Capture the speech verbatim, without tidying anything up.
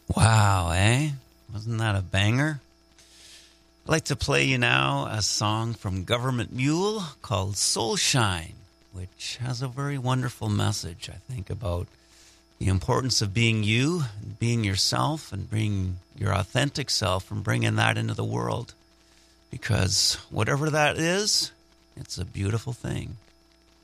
Wow, eh? Wasn't that a banger? I'd like to play you now a song from Government Mule called Soul Shine, which has a very wonderful message, I think, about the importance of being you, and being yourself, and being your authentic self, and bringing that into the world. Because whatever that is, it's a beautiful thing.